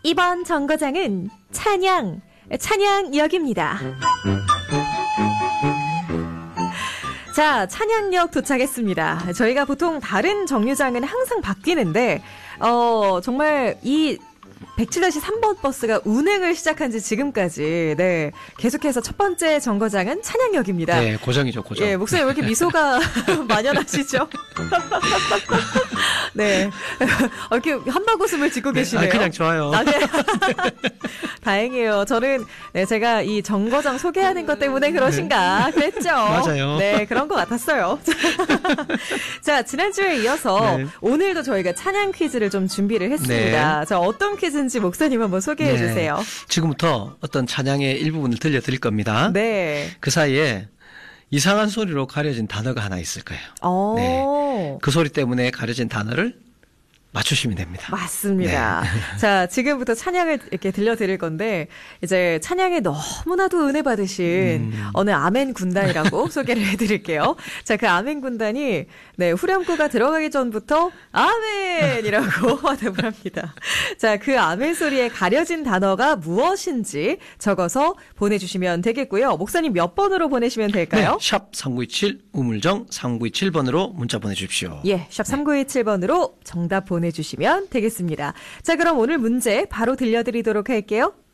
이번 정거장은 찬양역입니다. 자, 찬양역 도착했습니다. 저희가 보통 다른 정류장은 항상 바뀌는데 정말 이 107-3번 버스가 운행을 시작한 지 지금까지 계속해서 첫 번째 정거장은 찬양역입니다. 네, 고정이죠, 고정. 예, 목소리 왜 이렇게 미소가 만연하시죠? 네. 이렇게 한바구음을 짓고 계시네요. 그냥 좋아요. 네. 다행이에요. 저는 제가 이 정거장 소개하는 것 때문에 그러신가 그랬죠. 맞아요. 네, 그런 것 같았어요. 자, 지난주에 이어서 오늘도 저희가 찬양 퀴즈를 좀 준비를 했습니다. 자, 어떤 퀴즈인지 목사님 한번 소개해 주세요. 지금부터 어떤 찬양의 일부분을 들려드릴 겁니다. 네. 그 사이에 이상한 소리로 가려진 단어가 하나 있을 거예요. 네. 그 소리 때문에 가려진 단어를 맞추시면 됩니다. 맞습니다. 자, 지금부터 찬양을 이렇게 들려드릴 건데, 이제 찬양에 너무나도 은혜 받으신 어느 아멘 군단이라고 소개를 해드릴게요. 자, 그 아멘 군단이, 후렴구가 들어가기 전부터 아멘이라고 화답을 합니다. 자, 그 아멘 소리에 가려진 단어가 무엇인지 적어서 보내주시면 되겠고요. 목사님 몇 번으로 보내시면 될까요? 네, 샵 3927 우물정 3927번으로 문자 보내주십시오. 예, 샵 3927번으로 정답 보내주시면 되겠습니다. 자, 그럼 오늘 문제 바로 들려드리도록 할게요.